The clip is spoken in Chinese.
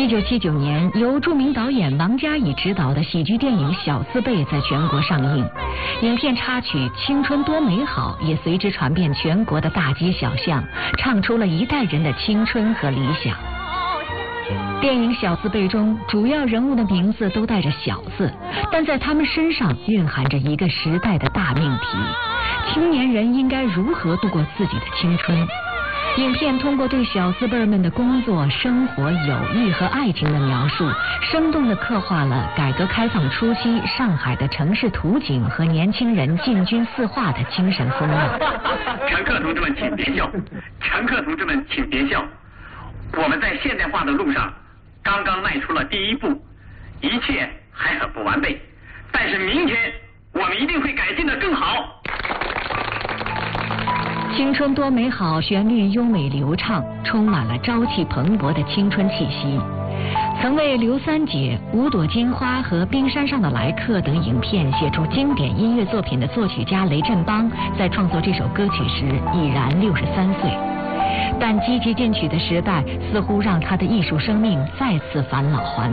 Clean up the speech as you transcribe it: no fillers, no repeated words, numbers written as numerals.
1979年，由著名导演王家乙执导的喜剧电影《小四倍》在全国上映，影片插曲《青春多美好》也随之传遍全国的大街小巷，唱出了一代人的青春和理想。电影《小四倍》中，主要人物的名字都带着“小”字，但在他们身上蕴含着一个时代的大命题：青年人应该如何度过自己的青春。影片通过对小四辈们的工作、生活、友谊和爱情的描述，生动地刻画了改革开放初期上海的城市图景和年轻人进军四化的精神风貌。 乘客同志们，请别笑！乘客同志们，请别笑！我们在现代化的路上刚刚迈出了第一步，一切还很不完备，但是明天我们一定会改进得更好。 青春多美好，旋律优美流畅，充满了朝气蓬勃的青春气息。曾为《刘三姐》《五朵金花》和《冰山上的来客》等影片写出经典音乐作品的作曲家雷振邦，在创作这首歌曲时已然63岁。但积极进取的时代似乎让他的艺术生命再次返老还